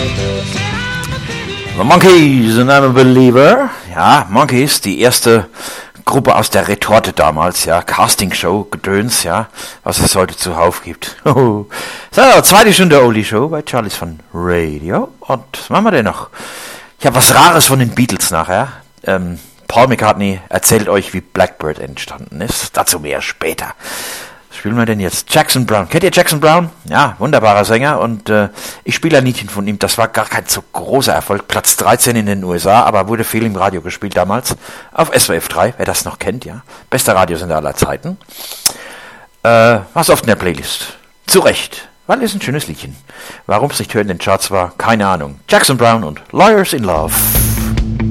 The Monkees and I'm a Believer. Ja, Monkees, die erste Gruppe aus der Retorte damals, ja, Castingshow, Gedöns, ja, was es heute zuhauf gibt. So, zweite Stunde Oldie Show bei Charlies von Radio. Und was machen wir denn noch? Ich habe was Rares von den Beatles nachher. Paul McCartney erzählt euch, wie Blackbird entstanden ist. Dazu mehr später. Was spielen wir denn jetzt? Jackson Browne. Kennt ihr Jackson Browne? Ja, wunderbarer Sänger. Und ich spiele ein Liedchen von ihm. Das war gar kein so großer Erfolg. Platz 13 in den USA, aber wurde viel im Radio gespielt damals. Auf SWF 3, wer das noch kennt, ja. Bester Radiosender aller Zeiten. Was oft in der Playlist. Zu Recht. Weil es ein schönes Liedchen. Warum es nicht höher in den Charts war, keine Ahnung. Jackson Browne und Lawyers in Love.